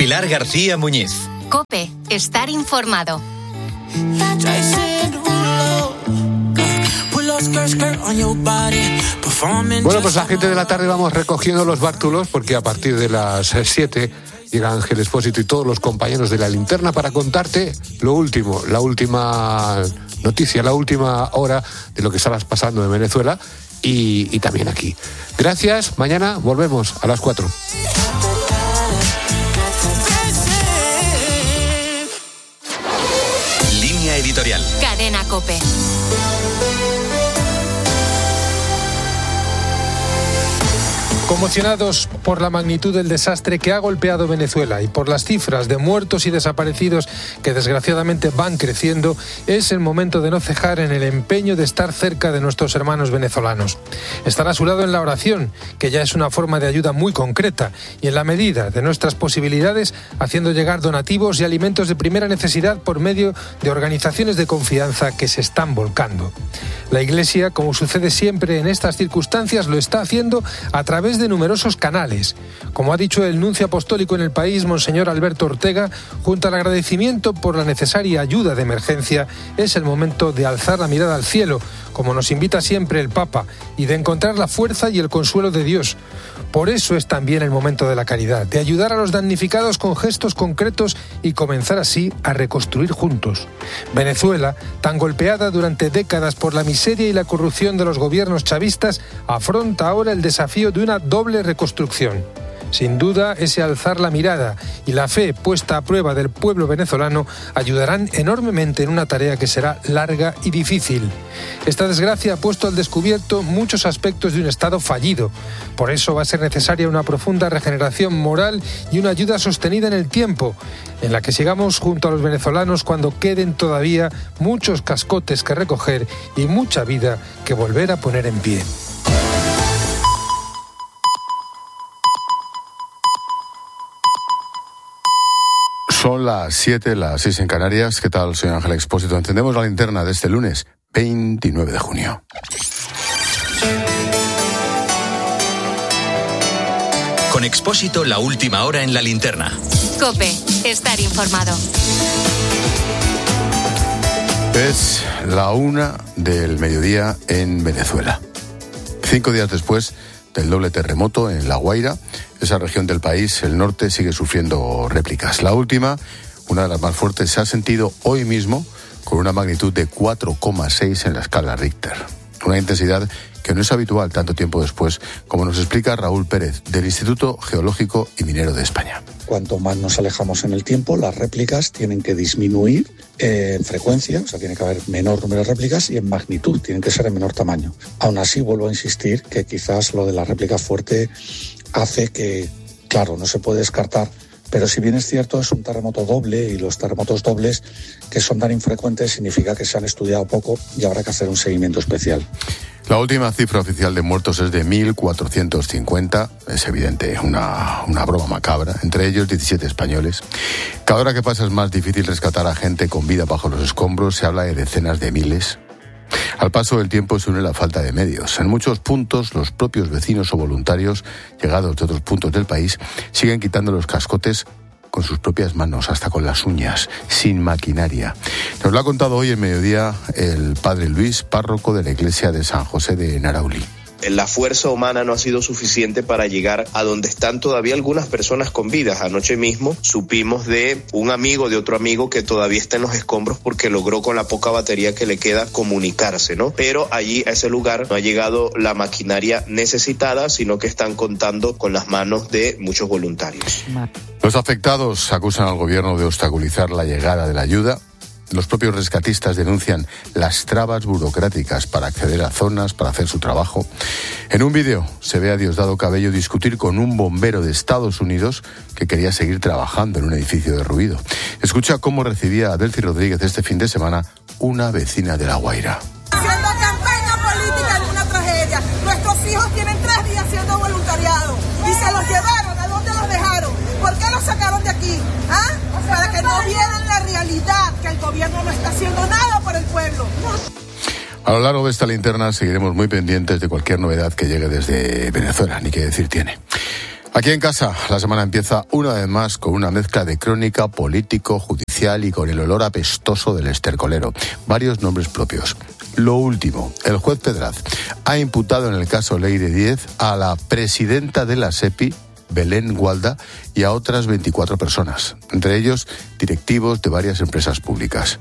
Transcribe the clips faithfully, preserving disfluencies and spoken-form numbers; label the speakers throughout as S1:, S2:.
S1: Pilar García Muñiz.
S2: COPE, estar informado.
S3: Bueno, pues la gente de la tarde vamos recogiendo los bártulos porque a partir de las siete llega Ángel Expósito y todos los compañeros de La Linterna para contarte lo último, la última noticia, la última hora de lo que estabas pasando en Venezuela y, y también aquí. Gracias, mañana volvemos a las cuatro.
S1: Línea editorial.
S2: Cadena COPE.
S4: Conmocionados por la magnitud del desastre que ha golpeado Venezuela y por las cifras de muertos y desaparecidos que desgraciadamente van creciendo, es el momento de no cejar en el empeño de estar cerca de nuestros hermanos venezolanos. Estar a su lado en la oración, que ya es una forma de ayuda muy concreta, y en la medida de nuestras posibilidades, haciendo llegar donativos y alimentos de primera necesidad por medio de organizaciones de confianza que se están volcando. La Iglesia, como sucede siempre en estas circunstancias, lo está haciendo a través de numerosos canales. Como ha dicho el nuncio apostólico en el país, Monseñor Alberto Ortega, junto al agradecimiento por la necesaria ayuda de emergencia, es el momento de alzar la mirada al cielo, como nos invita siempre el Papa, y de encontrar la fuerza y el consuelo de Dios. Por eso es también el momento de la caridad, de ayudar a los damnificados con gestos concretos y comenzar así a reconstruir juntos. Venezuela, tan golpeada durante décadas por la miseria y la corrupción de los gobiernos chavistas, afronta ahora el desafío de una doble reconstrucción. Sin duda, ese alzar la mirada y la fe puesta a prueba del pueblo venezolano ayudarán enormemente en una tarea que será larga y difícil. Esta desgracia ha puesto al descubierto muchos aspectos de un Estado fallido. Por eso va a ser necesaria una profunda regeneración moral y una ayuda sostenida en el tiempo, en la que sigamos junto a los venezolanos cuando queden todavía muchos cascotes que recoger y mucha vida que volver a poner en pie.
S5: Son las siete, las seis en Canarias. ¿Qué tal? Soy Ángel Expósito. Encendemos la linterna de este lunes, veintinueve de junio.
S1: Con Expósito, la última hora en La Linterna.
S2: COPE, estar informado.
S5: Es la una del mediodía en Venezuela. Cinco días después del doble terremoto en La Guaira, esa región del país, el norte, sigue sufriendo réplicas. La última, una de las más fuertes, se ha sentido hoy mismo con una magnitud de cuatro coma seis en la escala Richter. Una intensidad que no es habitual tanto tiempo después, como nos explica Raúl Pérez, del Instituto Geológico y Minero de España.
S6: Cuanto más nos alejamos en el tiempo, las réplicas tienen que disminuir eh, en frecuencia, o sea, tiene que haber menor número de réplicas, y en magnitud, tienen que ser en menor tamaño. Aún así, vuelvo a insistir que quizás lo de la réplica fuerte hace que, claro, no se puede descartar, pero si bien es cierto, es un terremoto doble, y los terremotos dobles que son tan infrecuentes significa que se han estudiado poco y habrá que hacer un seguimiento especial.
S5: La última cifra oficial de muertos es de mil cuatrocientos cincuenta, es evidente, una, una broma macabra, entre ellos diecisiete españoles. Cada hora que pasa es más difícil rescatar a gente con vida bajo los escombros, se habla de decenas de miles. Al paso del tiempo se une la falta de medios. En muchos puntos, los propios vecinos o voluntarios, llegados de otros puntos del país, siguen quitando los cascotes con sus propias manos, hasta con las uñas, sin maquinaria. Nos lo ha contado hoy en mediodía el padre Luis, párroco de la iglesia de San José de Narauli.
S7: La fuerza humana no ha sido suficiente para llegar a donde están todavía algunas personas con vidas. Anoche mismo supimos de un amigo de otro amigo que todavía está en los escombros porque logró, con la poca batería que le queda, comunicarse, ¿no? Pero allí, a ese lugar, no ha llegado la maquinaria necesitada, sino que están contando con las manos de muchos voluntarios.
S5: Los afectados acusan al gobierno de obstaculizar la llegada de la ayuda. Los propios rescatistas denuncian las trabas burocráticas para acceder a zonas, para hacer su trabajo. En un vídeo se ve a Diosdado Cabello discutir con un bombero de Estados Unidos que quería seguir trabajando en un edificio derruido. Escucha cómo recibía a Delcy Rodríguez este fin de semana una vecina de La Guaira.
S8: Haciendo campaña política de una tragedia. Nuestros hijos tienen tres días haciendo voluntariado y se los llevaron. ¿A dónde los dejaron? ¿Por qué los sacaron de aquí? ¿Ah? Para que no vieran la realidad, que el gobierno no está haciendo nada por el pueblo.
S5: A lo largo de esta linterna seguiremos muy pendientes de cualquier novedad que llegue desde Venezuela, ni qué decir tiene. Aquí en casa, la semana empieza una vez más con una mezcla de crónica, político, judicial y con el olor apestoso del estercolero. Varios nombres propios. Lo último, el juez Pedraz ha imputado en el caso Leire Díez a la presidenta de la SEPI, Belén Gualda, y a otras veinticuatro personas, entre ellos directivos de varias empresas públicas.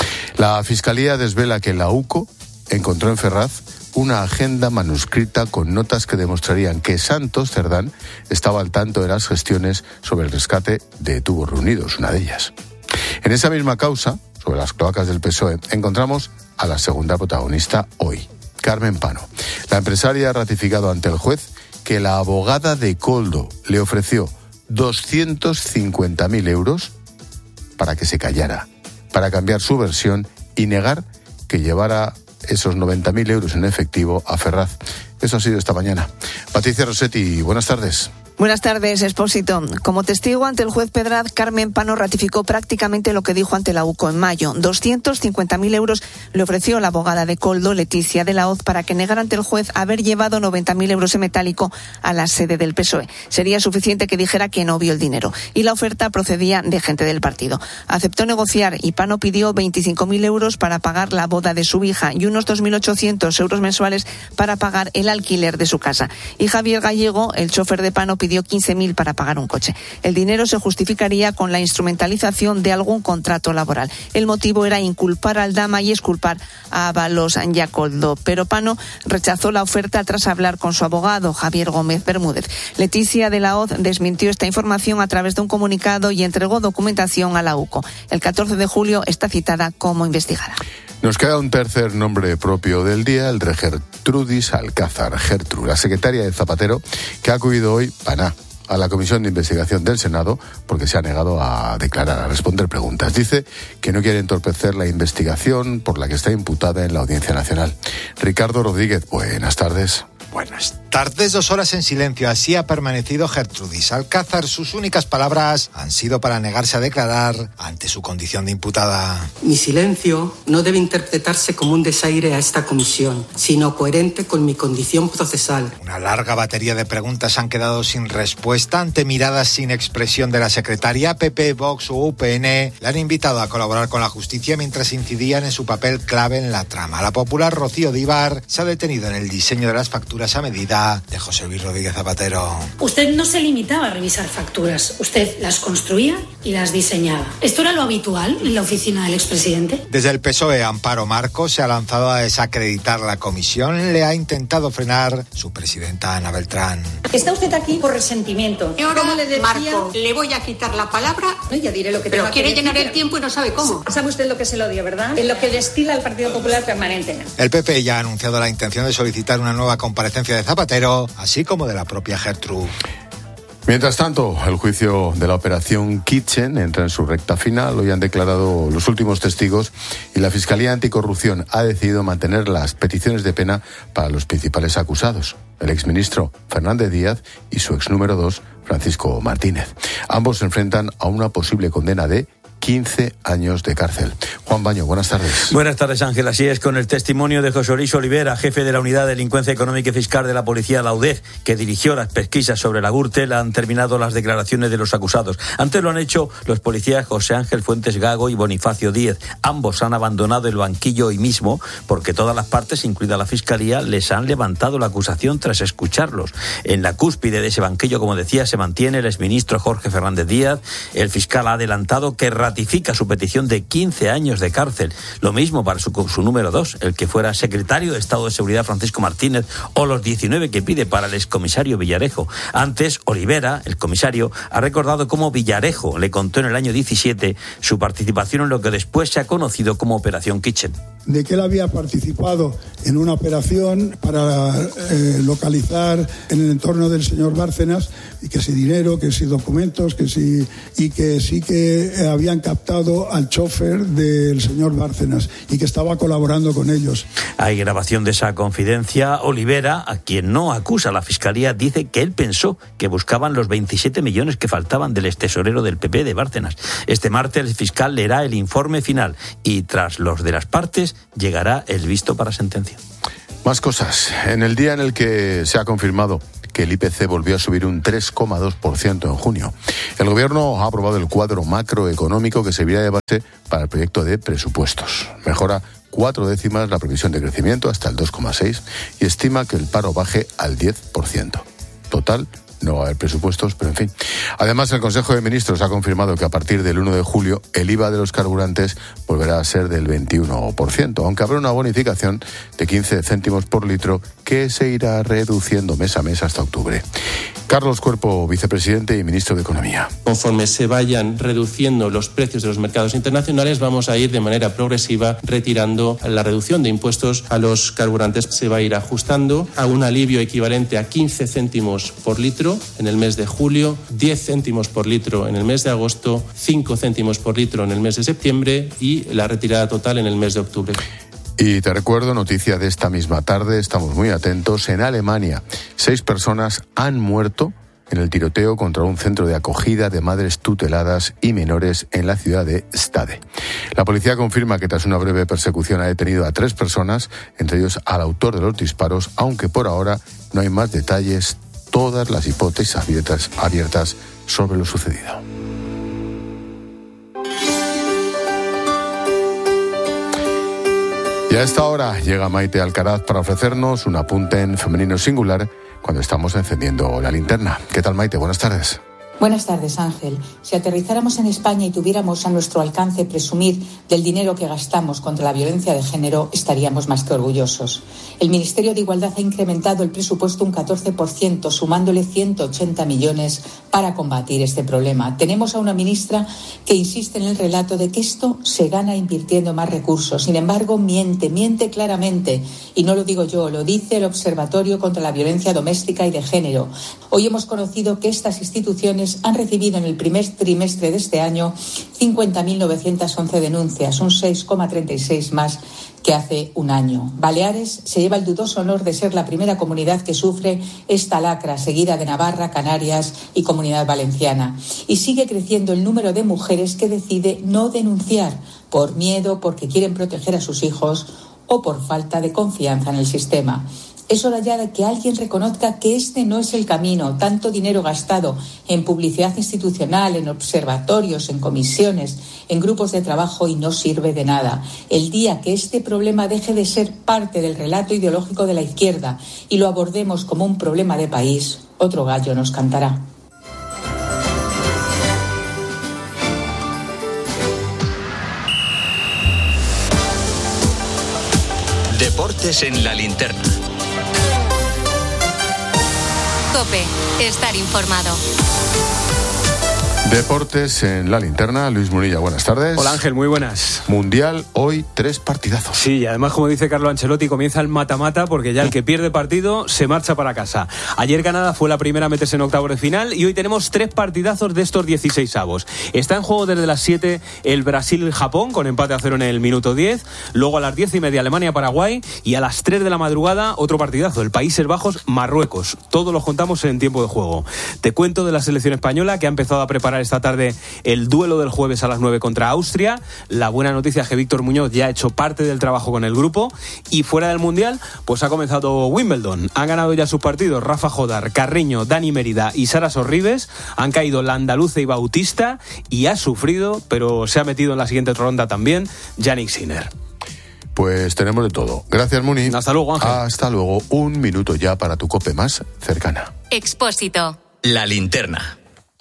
S5: La Fiscalía desvela que la UCO encontró en Ferraz una agenda manuscrita con notas que demostrarían que Santos Cerdán estaba al tanto de las gestiones sobre el rescate de Tubos Reunidos, una de ellas. En esa misma causa, sobre las cloacas del P S O E, encontramos a la segunda protagonista hoy, Carmen Pano. La empresaria ha ratificado ante el juez que la abogada de Koldo le ofreció doscientos cincuenta mil euros para que se callara, para cambiar su versión y negar que llevara esos noventa mil euros en efectivo a Ferraz. Eso ha sido esta mañana. Patricia Rossetti, buenas tardes.
S9: Buenas tardes, Expósito. Como testigo ante el juez Pedraz, Carmen Pano ratificó prácticamente lo que dijo ante la UCO en mayo. doscientos cincuenta mil euros le ofreció la abogada de Koldo, Leticia de la Hoz, para que negara ante el juez haber llevado noventa mil euros en metálico a la sede del P S O E. Sería suficiente que dijera que no vio el dinero. Y la oferta procedía de gente del partido. Aceptó negociar y Pano pidió veinticinco mil euros para pagar la boda de su hija y unos dos mil ochocientos euros mensuales para pagar el alquiler de su casa. Y Javier Gallego, el chofer de Pano, pidió quince mil para pagar un coche. El dinero se justificaría con la instrumentalización de algún contrato laboral. El motivo era inculpar al Dama y exculpar a Ábalos y a Koldo. Pero Pano rechazó la oferta tras hablar con su abogado, Javier Gómez Bermúdez. Leticia de la Hoz desmintió esta información a través de un comunicado y entregó documentación a la UCO. El catorce de julio está citada como investigada.
S5: Nos queda un tercer nombre propio del día, el de Gertrudis Alcázar, Gertrude, la secretaria de Zapatero, que ha acudido hoy paná a la Comisión de Investigación del Senado porque se ha negado a declarar, a responder preguntas. Dice que no quiere entorpecer la investigación por la que está imputada en la Audiencia Nacional. Ricardo Rodríguez, buenas tardes.
S10: Buenas tardes, dos horas en silencio. Así ha permanecido Gertrudis Alcázar. Sus únicas palabras han sido para negarse a declarar ante su condición de imputada.
S11: Mi silencio no debe interpretarse como un desaire a esta comisión, sino coherente con mi condición procesal.
S10: Una larga batería de preguntas han quedado sin respuesta ante miradas sin expresión de la secretaria. P P, Vox o U P N le han invitado a colaborar con la justicia mientras incidían en su papel clave en la trama. La popular Rocío Díbar se ha detenido en el diseño de las facturas a medida de José Luis Rodríguez Zapatero.
S12: Usted no se limitaba a revisar facturas, usted las construía y las diseñaba. ¿Esto era lo habitual en la oficina del expresidente?
S10: Desde el P S O E, Amparo Marcos se ha lanzado a desacreditar la comisión. Le ha intentado frenar su presidenta Ana Beltrán.
S12: Está usted aquí por resentimiento.
S13: Ahora, le decía, Marco, le voy a quitar la palabra.
S12: No, ya diré lo que
S13: pero
S12: tenga
S13: quiere
S12: que
S13: llenar
S12: decir.
S13: El tiempo y no sabe cómo.
S12: ¿Sabe usted lo que es el odio, verdad? En lo que destila el Partido Popular permanente.
S10: El P P ya ha anunciado la intención de solicitar una nueva comparecencia de Zapatero, así como de la propia Gertrude.
S5: Mientras tanto, el juicio de la operación Kitchen entra en su recta final. Hoy han declarado los últimos testigos y la Fiscalía Anticorrupción ha decidido mantener las peticiones de pena para los principales acusados, el exministro Fernández Díaz y su ex número dos, Francisco Martínez. Ambos se enfrentan a una posible condena de quince años de cárcel. Juan Baño, buenas tardes.
S14: Buenas tardes, Ángel. Así es, con el testimonio de José Luis Olivera, jefe de la Unidad de Delincuencia Económica y Fiscal de la Policía, la U D E F, que dirigió las pesquisas sobre la Gürtel, han terminado las declaraciones de los acusados. Antes lo han hecho los policías José Ángel Fuentes Gago y Bonifacio Díez. Ambos han abandonado el banquillo hoy mismo porque todas las partes, incluida la Fiscalía, les han levantado la acusación tras escucharlos. En la cúspide de ese banquillo, como decía, se mantiene el exministro Jorge Fernández Díaz. El fiscal ha adelantado que ratifica su petición de quince años de cárcel. Lo mismo para su, su número dos, el que fuera secretario de Estado de Seguridad Francisco Martínez, o los diecinueve que pide para el excomisario Villarejo. Antes, Olivera, el comisario, ha recordado cómo Villarejo le contó en el año diecisiete su participación en lo que después se ha conocido como Operación Kitchen.
S15: De que él había participado en una operación para eh, localizar en el entorno del señor Bárcenas, y que si dinero, que si documentos, que si y que sí que habían captado al chofer del señor Bárcenas y que estaba colaborando con ellos.
S14: Hay grabación de esa confidencia. Olivera, a quien no acusa la Fiscalía, dice que él pensó que buscaban los veintisiete millones que faltaban del extesorero del P P de Bárcenas. Este martes el fiscal leerá el informe final y tras los de las partes llegará el visto para sentencia.
S5: Más cosas. En el día en el que se ha confirmado que el I P C volvió a subir un tres coma dos por ciento en junio. El Gobierno ha aprobado el cuadro macroeconómico que servirá de base para el proyecto de presupuestos. Mejora cuatro décimas la previsión de crecimiento hasta el dos coma seis y estima que el paro baje al diez por ciento. Total, no va a haber presupuestos, pero en fin. Además, el Consejo de Ministros ha confirmado que a partir del uno de julio el I V A de los carburantes volverá a ser del veintiuno por ciento, aunque habrá una bonificación de quince céntimos por litro que se irá reduciendo mes a mes hasta octubre. Carlos Cuerpo, vicepresidente y ministro de Economía.
S16: Conforme se vayan reduciendo los precios de los mercados internacionales, vamos a ir de manera progresiva retirando la reducción de impuestos a los carburantes. Se va a ir ajustando a un alivio equivalente a quince céntimos por litro en el mes de julio, diez céntimos por litro en el mes de agosto, cinco céntimos por litro en el mes de septiembre y la retirada total en el mes de octubre.
S5: Y te recuerdo, noticia de esta misma tarde, estamos muy atentos, en Alemania, seis personas han muerto en el tiroteo contra un centro de acogida de madres tuteladas y menores en la ciudad de Stade. La policía confirma que tras una breve persecución ha detenido a tres personas, entre ellos al autor de los disparos, aunque por ahora no hay más detalles, todas las hipótesis abiertas, abiertas sobre lo sucedido. Y a esta hora llega Maite Alcaraz para ofrecernos un apunte en femenino singular cuando estamos encendiendo la linterna. ¿Qué tal, Maite? Buenas tardes.
S17: Buenas tardes, Ángel. Si aterrizáramos en España y tuviéramos a nuestro alcance presumir del dinero que gastamos contra la violencia de género, estaríamos más que orgullosos. El Ministerio de Igualdad ha incrementado el presupuesto un catorce por ciento, sumándole ciento ochenta millones para combatir este problema. Tenemos a una ministra que insiste en el relato de que esto se gana invirtiendo más recursos. Sin embargo, miente, miente claramente. Y no lo digo yo, lo dice el Observatorio contra la Violencia Doméstica y de Género. Hoy hemos conocido que estas instituciones han recibido en el primer trimestre de este año cincuenta mil novecientas once denuncias, un seis coma treinta y seis más que hace un año. Baleares se lleva el dudoso honor de ser la primera comunidad que sufre esta lacra, seguida de Navarra, Canarias y Comunidad Valenciana. Y sigue creciendo el número de mujeres que decide no denunciar por miedo, porque quieren proteger a sus hijos o por falta de confianza en el sistema. Es hora ya de que alguien reconozca que este no es el camino. Tanto dinero gastado en publicidad institucional, en observatorios, en comisiones, en grupos de trabajo y no sirve de nada. El día que este problema deje de ser parte del relato ideológico de la izquierda y lo abordemos como un problema de país, otro gallo nos cantará.
S1: Deportes en la linterna.
S2: COPE, estar informado.
S5: Deportes en la linterna. Luis Munilla, buenas tardes.
S18: Hola Ángel, muy buenas.
S5: Mundial, hoy tres partidazos.
S18: Sí, y además, como dice Carlo Ancelotti, comienza el mata-mata porque ya el que pierde partido se marcha para casa. Ayer Canadá fue la primera a meterse en octavos de final y hoy tenemos tres partidazos de estos dieciseisavos. Está en juego desde las siete el Brasil-Japón con empate a cero en el minuto diez. Luego a las diez y media Alemania-Paraguay y a las tres de la madrugada otro partidazo, el Países Bajos-Marruecos. Todos los contamos en tiempo de juego. Te cuento de la selección española que ha empezado a preparar esta tarde el duelo del jueves a las nueve contra Austria. La buena noticia es que Víctor Muñoz ya ha hecho parte del trabajo con el grupo y fuera del Mundial pues ha comenzado Wimbledon. Han ganado ya sus partidos Rafa Jodar, Carreño, Dani Mérida y Sara Sorribes. Han caído Landaluce y Bautista y ha sufrido, pero se ha metido en la siguiente ronda también, Jannik Sinner.
S5: Pues tenemos de todo. Gracias, Muni.
S18: Hasta luego, Ángel.
S5: Hasta luego. Un minuto ya para tu COPE más cercana.
S2: Expósito.
S1: La linterna.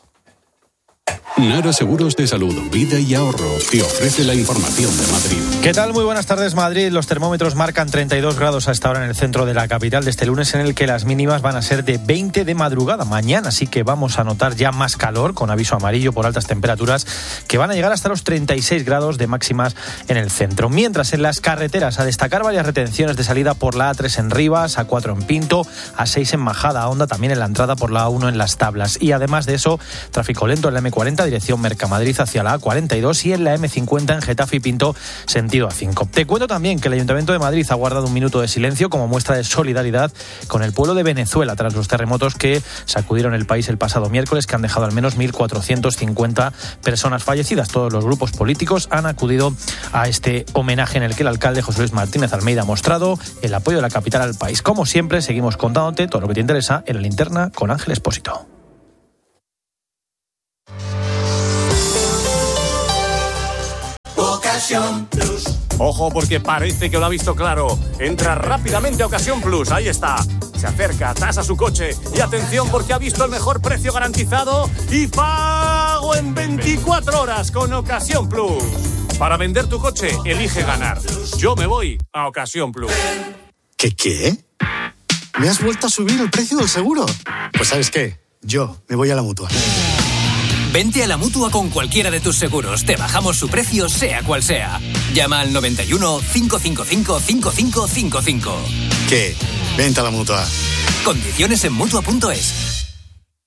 S19: Nara Seguros de Salud, Vida y Ahorro te ofrece la información de Madrid.
S20: ¿Qué tal? Muy buenas tardes, Madrid. Los termómetros marcan treinta y dos grados a esta hora en el centro de la capital de este lunes, en el que las mínimas van a ser de veinte de madrugada. Mañana sí que vamos a notar ya más calor, con aviso amarillo por altas temperaturas, que van a llegar hasta los treinta y seis grados de máximas en el centro. Mientras en las carreteras, a destacar varias retenciones de salida por la A tres en Rivas, A cuatro en Pinto, A seis en Majada Honda, también en la entrada por la A uno en Las Tablas. Y además de eso, tráfico lento en la eme cuarenta dirección Mercamadrid hacia la A cuarenta y dos y en la eme cincuenta en Getafe y Pinto, sentido A cinco. Te cuento también que el Ayuntamiento de Madrid ha guardado un minuto de silencio como muestra de solidaridad con el pueblo de Venezuela tras los terremotos que sacudieron el país el pasado miércoles, que han dejado al menos mil cuatrocientas cincuenta personas fallecidas. Todos los grupos políticos han acudido a este homenaje en el que el alcalde José Luis Martínez Almeida ha mostrado el apoyo de la capital al país. Como siempre, seguimos contándote todo lo que te interesa en la linterna con Ángel Expósito.
S21: Ocasión Plus. Ojo, porque parece que lo ha visto claro. Entra rápidamente a Ocasión Plus, ahí está. Se acerca, tasa su coche y atención porque ha visto el mejor precio garantizado y pago en veinticuatro horas con Ocasión Plus. Para vender tu coche, elige ganar. Yo me voy a Ocasión Plus.
S22: ¿Qué qué? ¿Me has vuelto a subir el precio del seguro? Pues ¿sabes qué? Yo me voy a la Mutua.
S23: Vente a la Mutua con cualquiera de tus seguros. Te bajamos su precio, sea cual sea. Llama al noventa y uno, cinco cinco cinco, cinco cinco cinco cinco.
S22: ¿Qué? Vente a la Mutua.
S23: Condiciones en Mutua punto es.